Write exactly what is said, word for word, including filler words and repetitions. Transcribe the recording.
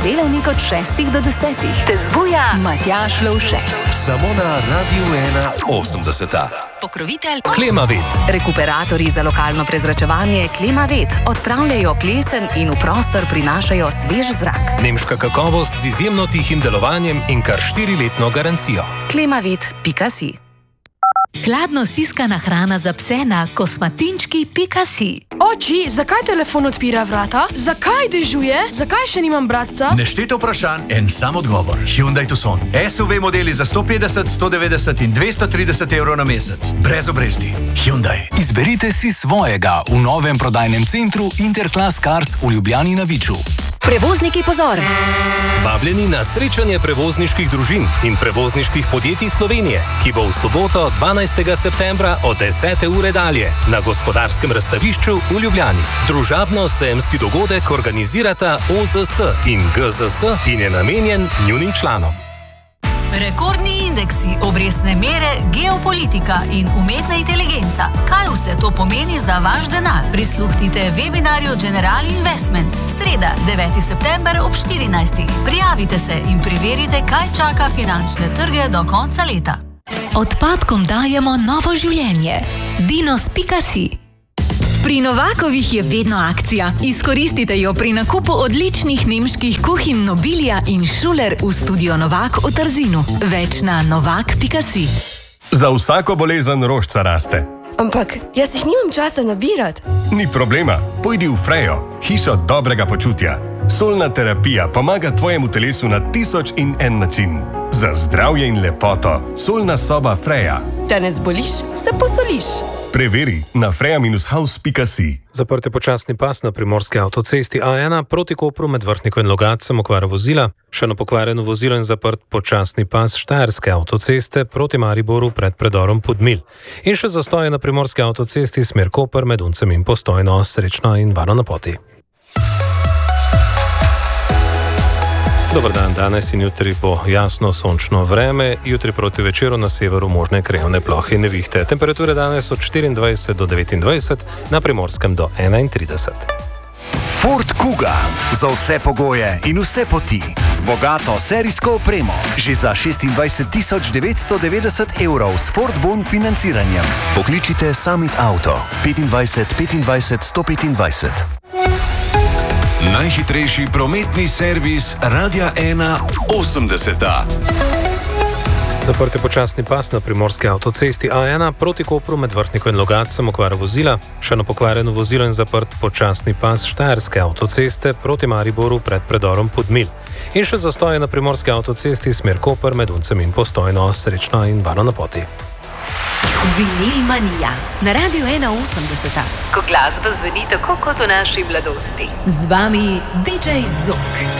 delavnik od šestih do desetih. Te zbuja Matjaž Lovšek. Samo na Radiu ena osemdeseta. Pokrovitelj Klimavet. Rekuperatorji za lokalno prezračevanje Klimavet odpravljajo plesen in v prostor prinašajo svež zrak. Nemška kakovost z izjemno tihim delovanjem in kar štiriletno garancijo. klimavet pika si. Hladno stiskana hrana za pse na kosmatinčki pika si. Oči, zakaj telefon odpira vrata? Zakaj dežuje? Zakaj še nimam bratca? Nešteto vprašanj, en sam odgovor. Hyundai Tucson. S U V modeli za sto petdeset, sto devetdeset in dvesto trideset evrov na mesec. Brez obresti. Hyundai. Izberite si svojega v novem prodajnem centru Interclass Cars v Ljubljani na Viču. Prevozniki pozor! Vabljeni na srečanje prevozniških družin in prevozniških podjetij Slovenije, ki bo v soboto dvanajstega septembra od desete ure dalje na Gospodarskem razstavišču v Ljubljani. Družabno-sejemski dogodek organizirata O Z S in G Z S in je namenjen njunim članom. Rekordni indeksi, obrestne mere, geopolitika in umetna inteligenca. Kaj vse to pomeni za vaš denar? Prisluhnite webinarju General Investments. Sreda, deveti september ob štirinajstih. Prijavite se in preverite, kaj čaka finančne trge do konca leta. Odpadkom dajemo novo življenje. dinos pika si. Pri Novakovih je vedno akcija. Izkoristite jo pri nakupu odličnih nemških kuhinj Nobilia in Schuler v studio Novak v Trzinu. Več na novak pika si. Za vsako bolezen rožca raste. Ampak jaz jih nimam časa nabirati. Ni problema, pojdi v Frejo, hišo dobrega počutja. Solna terapija pomaga tvojemu telesu na tisoč in en način. Za zdravje in lepoto, solna soba Freja. Da ne zboliš, se posoliš. Preveri na freja house pika si. Zaprt je počasni pas na primorski avtocesti A ena proti Kopru med Vrhnikom in Logatcem okvara vozila, še na pokvarjeno vozilo in zaprt počasni pas Štajerske avtoceste proti Mariboru pred predorom Podmilj. In še zastoje na primorski avtocesti smer Koper med Uncem in Postojno. Srečno in varno na poti. Dobar dan, danes in jutri bo jasno sončno vreme, jutri proti večeru na severu možne krajevne plohe in nevihte. Temperature danes od štiriindvajset do devetindvajset, na Primorskem do enaintrideset. Ford Kuga. Za vse pogoje in vse poti. Z bogato serijsko opremo. Že za šestindvajset tisoč devetsto devetdeset evrov s Ford Bon financiranjem. Pokličite Summit Auto. petindvajset petindvajset sto petindvajset. Najhitrejši prometni servis Radia ena osemdeseta. Zaprt je počasni pas na primorski avtocesti A ena proti Kopru med Vrhnikom in Logatcem okvara vozila, še na pokvarjeno vozilo in zaprt počasni pas Štajerske avtoceste proti Mariboru pred predorom Podmilj. In še zastoje na primorski avtocesti smer Koper med Uncem in Postojno. Srečno in varno na poti. Vinil manija na Radiu ena osemdeseta. Ko glasba zveni tako kot v naši mladosti. Z vami D J Zok.